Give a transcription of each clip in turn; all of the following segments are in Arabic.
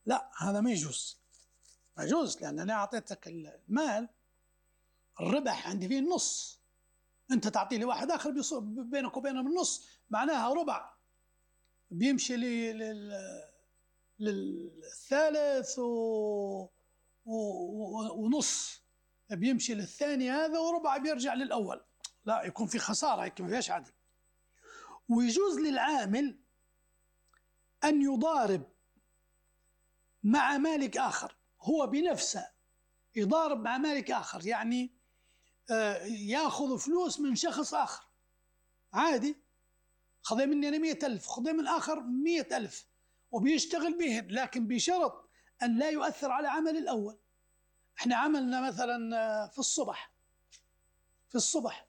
لا هذا ما يجوز، ما يجوز، لأن أنا أعطيتك المال، الربح عندي فيه النص، أنت تعطي لي واحد آخر بينك وبينه بالنص، معناها ربع بيمشي للثالث ونص بيمشي للثاني هذا، وربع بيرجع للأول. لا، يكون في خسارة، هيك ما فيهاش عدل. ويجوز للعامل أن يضارب مع مالك آخر، هو بنفسه يضارب مع مالك آخر، يعني يأخذ فلوس من شخص آخر عادي، خذ مني أنا 100,000، خذ من آخر 100,000، وبيشتغل بهم، لكن بشرط أن لا يؤثر على عمل الأول. احنا عملنا مثلا في الصبح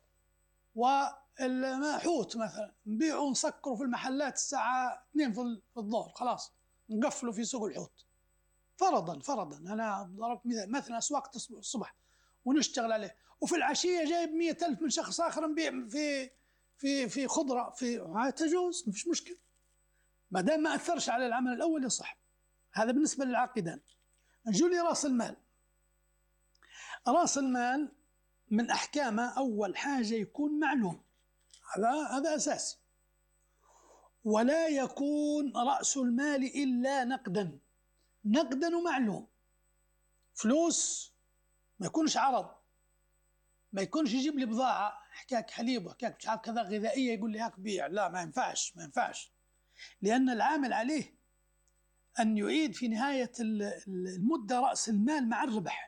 والحوت مثلا نبيعه ونسكره في المحلات الساعة 2 في الظهر، خلاص نقفله في سوق الحوت، فرضا أنا ضربت مثلا أسواق الصبح ونشتغل عليه، وفي العشية جايب 100,000 من شخص آخر نبيع في خضرة، تجوز، ما فيش مشكلة ما دام ما أثرش على العمل الأول يصح. هذا بالنسبة للعاقدان. نجي لرأس المال. رأس المال من أحكامه أول حاجة يكون معلوم، هذا أساسي، ولا يكون رأس المال إلا نقدا ومعلوم، فلوس، ما يكونش عرض، ما يكونش يجيب لي بضاعة، حكاك حليب وحكاك مش عارف كذا غذائية يقول لي هاك بيع، لا ما ينفعش، لأن العامل عليه أن يعيد في نهاية المدة رأس المال مع الربح،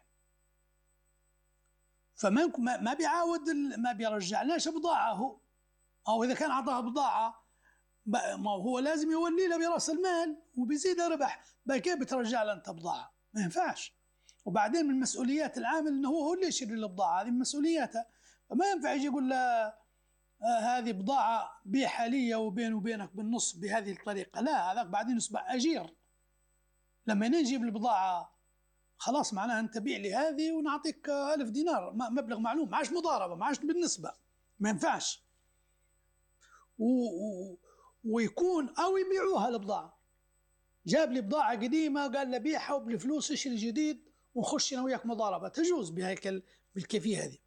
فما بيعاود، ما بيرجعناش بضاعة، أو إذا كان أعطاها بضاعة ما هو لازم يولي له برأس المال وبيزيد ربح، بقى كيف بترجع له أنت بضاعة؟ ما ينفعش. وبعدين من مسؤوليات العامل أنه هو اللي يشتري البضاعة، هذه من مسؤولياته، فما ينفع يجي يقول له هذه بضاعة بيعها لي وبين وبينك بالنص بهذه الطريقة، لا، هذاك بعدين يصبح أجير. لما نجيب البضاعة خلاص معناها أنت بيع لي هذه ونعطيك 1000 دينار، مبلغ معلوم، معاش مضاربة، معاش بالنسبة، ما ينفعش. ويكون أو يبيعوها البضاعة، جاب لي بضاعة قديمة قال لي بيعها وبالفلوس اشتري جديد ونخش أنا وياك مضاربة، تجوز بهيك بالكيفية هذه.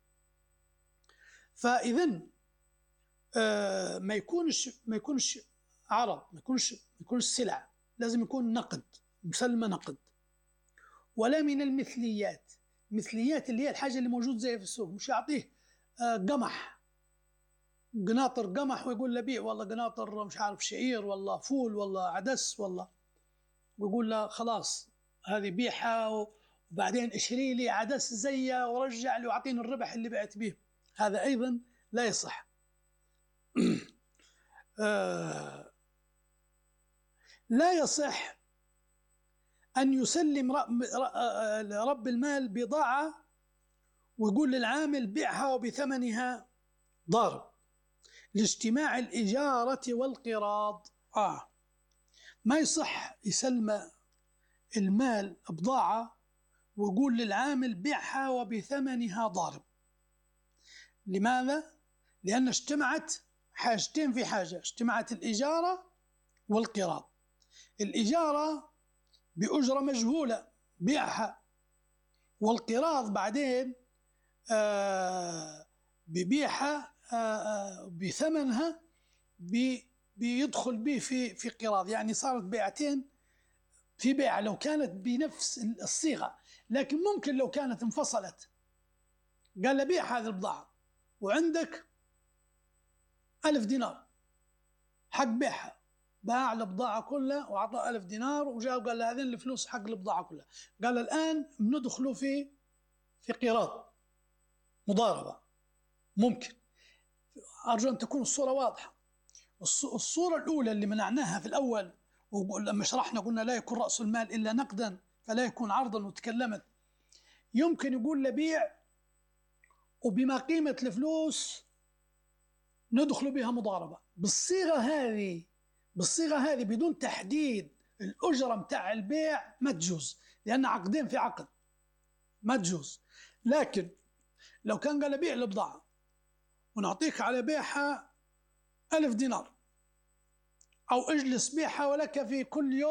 فإذن ما يكونش عرض، ما يكونش سلع، لازم يكون نقد، مسلمة نقد. ولا من المثليات اللي هي الحاجة اللي موجود زي في السوق، مش يعطيه قمح، قناطر قمح ويقول له بيع، والله قناطر مش عارف شعير والله فول والله عدس والله، ويقول له خلاص هذه بيعها وبعدين اشتري لي عدس زيه ورجع لي واعطيني الربح اللي بعت به، هذا أيضا لا يصح. لا يصح أن يسلم رب المال بضاعة ويقول للعامل بيعها وبثمنها ضارب، لاجتماع الإجارة والقراض. ما يصح يسلم المال بضاعة ويقول للعامل بيعها وبثمنها ضارب. لماذا؟ لأن اجتمعت حاجتين في حاجة، اجتمعت الإجارة والقراض. الإجارة بأجرة مجهولة بيعها، والقراض بعدين ببيعها بثمنها، بيدخل به في قراض، يعني صارت بيعتين في بيعة لو كانت بنفس الصيغة. لكن ممكن لو كانت انفصلت، قال له بيع هذه البضاعة وعندك 1000 دينار حق بيعها، باع البضاعة كلها وعطى 1000 دينار وجاء وقال له هذين الفلوس حق البضاعة كلها، قال الآن بندخلوا في قراض مضاربة. ممكن، أرجو أن تكون الصورة واضحة. الصورة الأولى اللي منعناها في الأول ولما شرحنا قلنا لا يكون رأس المال إلا نقدا فلا يكون عرضا، وتكلمت يمكن يقول لبيع وبما قيمة الفلوس ندخل بها مضاربة. بالصيغة هذه بدون تحديد الأجرة متاع البيع ما تجوز، لأن عقدين في عقد، ما تجوز. لكن لو كان قال بيع البضاعة ونعطيك على بيعها 1000 دينار، أو اجلس بيعها ولك في كل يوم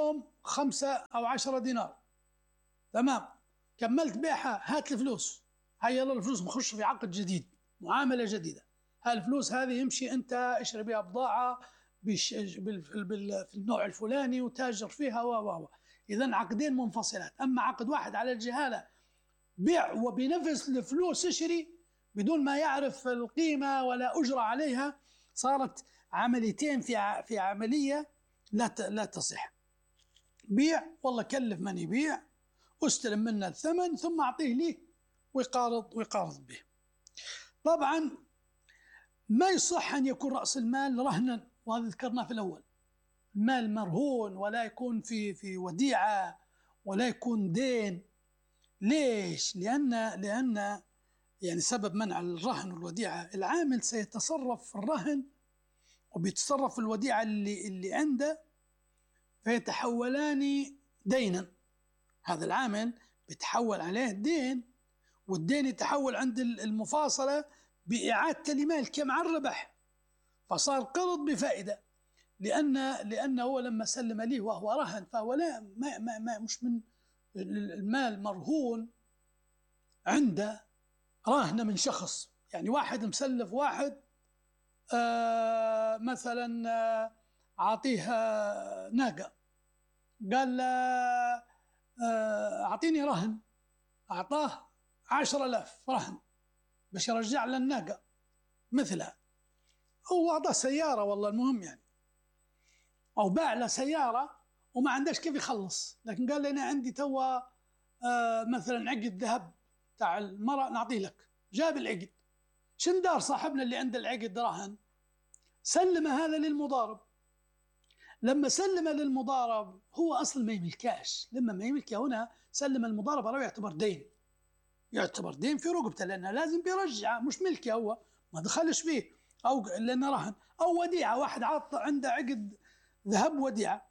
5 أو 10 دينار، تمام، كملت بيعها، هات الفلوس، هاي يلا الفلوس، نخش في عقد جديد، معاملة جديدة. هالفلوس هذه يمشي أنت اشتري بها بضاعة في النوع الفلاني وتاجر فيها إذن عقدين منفصلات. أما عقد واحد على الجهالة، بيع وبنفس الفلوس اشتري بدون ما يعرف القيمة ولا أجرى عليها، صارت عمليتين في عملية لا تصح. بيع، والله كلف من يبيع، استلم منه الثمن ثم أعطيه لي ويقارض به. طبعا ما يصح أن يكون رأس المال رهنا، وهذا ذكرناه في الأول، المال مرهون ولا يكون في وديعة ولا يكون دين. ليش؟ لأن يعني سبب منع الرهن والوديعة، العامل سيتصرف في الرهن وبيتصرف في الوديعة اللي عنده، فيتحولان دينا. هذا العامل بيتحول عليه دين، والدين يتحول عند المفاصلة بإعادة المال كمع الربح، فصار قرض بفائدة. لأنه لما سلم ليه وهو رهن، فهو لا ما مش من المال مرهون عنده، راهنة من شخص. يعني واحد مسلف واحد مثلا أعطيه ناقة، قال له أعطيني رهن، أعطاه 10,000 رهن باش يرجع له الناقة مثلها، هو أعطاه سيارة والله المهم يعني، أو باع له سيارة وما عندهش كيف يخلص، لكن قال لي أنا عندي توا مثلا عقد ذهب تاع المرأة نعطيه لك، جاب العقد. شن دار صاحبنا اللي عنده العقد رهن؟ سلم هذا للمضارب. لما سلم للمضارب، هو أصلا ما يملكاش، لما ما يملكه هنا سلم المضارب، راه يعتبر دين في رقبته، لأنه لازم بيرجعه، مش ملكه هو، ما دخلش فيه، أو لأنه رهن أو وديعة، واحد عنده عقد ذهب وديعة.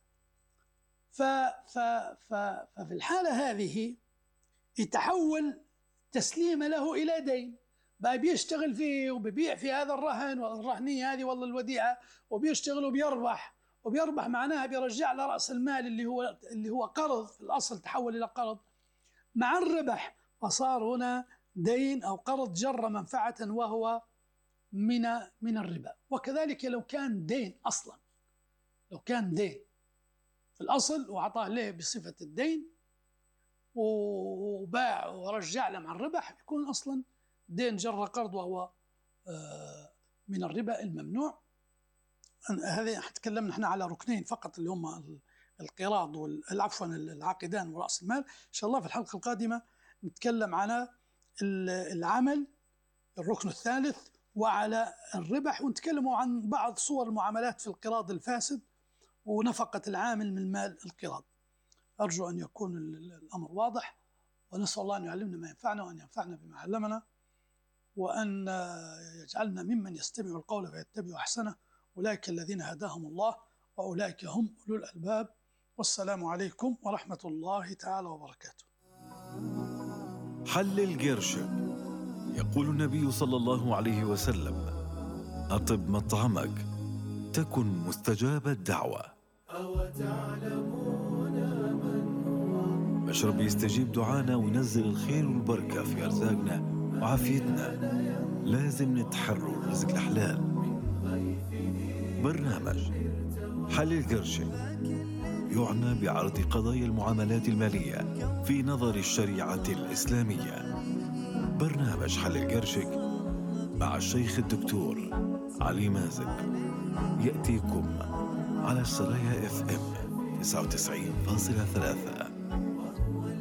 ففي الحالة هذه يتحول تسليم له إلى دين، بقى بيشتغل فيه وبيبيع في هذا الرهن والرهنية هذه والله الوديعة، وبيشتغل وبيربح معناها بيرجع له رأس المال اللي هو قرض، في الأصل تحول إلى قرض مع الربح، فصار هنا دين أو قرض جر منفعة وهو من الربا. وكذلك لو كان دين أصلا، لو كان دين في الأصل وعطاه له بصفة الدين وباع ورجع له مع الربح، يكون أصلا دين جر قرض وهو من الربا الممنوع. هذه تكلمنا احنا على ركنين فقط اللي هم القراض عفوا العقدان ورأس المال. إن شاء الله في الحلقة القادمة نتكلم على العمل الركن الثالث وعلى الربح، ونتكلموا عن بعض صور المعاملات في القراض الفاسد ونفقة العامل من مال القراض. أرجو أن يكون الأمر واضح، ونسأل الله أن يعلمنا ما ينفعنا وأن ينفعنا بما علمنا، وأن يجعلنا ممن يستمع القول فيتبع أحسنه. أولئك الذين هداهم الله وأولئك هم أولو الألباب. والسلام عليكم ورحمة الله تعالى وبركاته. حلل قرشك. يقول النبي صلى الله عليه وسلم: أطب مطعمك تكن مستجاب الدعوة. مشرب يستجيب دعانا وينزل الخير والبركة في أرزاقنا وعافيتنا. لازم نتحرر رزق الحلال. برنامج حلل قرشك يعنى بعرض قضايا المعاملات المالية في نظر الشريعة الإسلامية. برنامج حلل قرشك مع الشيخ الدكتور علي مازن يأتيكم على السرايا FM 99.3.